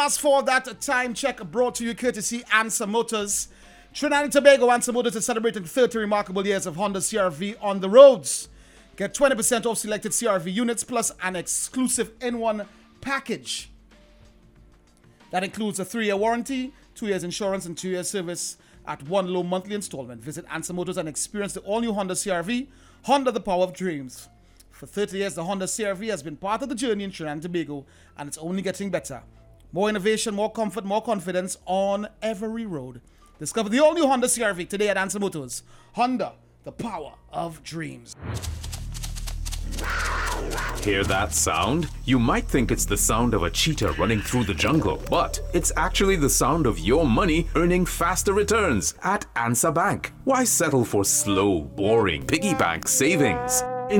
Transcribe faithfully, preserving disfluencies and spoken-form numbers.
As for that time check brought to you courtesy Ansa Motors. Trinidad and Tobago Ansa Motors is celebrating thirty remarkable years of Honda C R V on the roads. Get twenty percent off selected C R V units plus an exclusive N one package. That includes a three-year warranty, two years insurance, and two years service at one low monthly installment. Visit Ansa Motors and experience the all-new Honda C R V, Honda the Power of Dreams. For thirty years, the Honda C R V has been part of the journey in Trinidad and Tobago, and it's only getting better. More innovation, more comfort, more confidence on every road. Discover the all-new Honda C R V today at Ansa Motors. Honda, the power of dreams. Hear that sound? You might think it's the sound of a cheetah running through the jungle, but it's actually the sound of your money earning faster returns at Ansa Bank. Why settle for slow, boring piggy bank savings?